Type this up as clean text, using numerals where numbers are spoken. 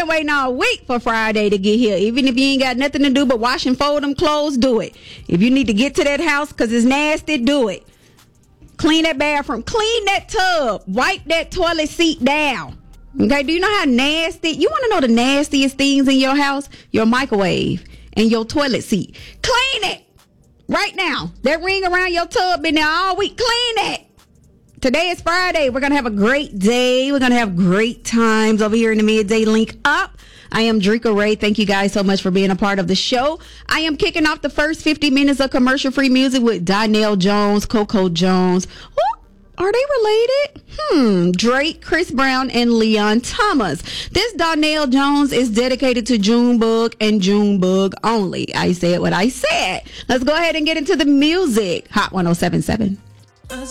been waiting all week for Friday to get here. Even if you ain't got nothing to do but wash and fold them clothes, do it. If you need to get to that house because it's nasty, do it. Clean that bathroom. Clean that tub. Wipe that toilet seat down. Okay, do you know how nasty? You want to know the nastiest things in your house? Your microwave and your toilet seat. Clean it right now. That ring around your tub been there all week. Clean it. Today is Friday. We're going to have a great day. We're going to have great times over here in the Midday Link Up. I am Drika Ray. Thank you guys so much for being a part of the show. I am kicking off the first 50 minutes of commercial-free music with Donnell Jones, Coco Jones. Are they related? Drake, Chris Brown, and Leon Thomas. This Donnell Jones is dedicated to Junebug and Junebug only. I said what I said. Let's go ahead and get into the music. Hot 107.7.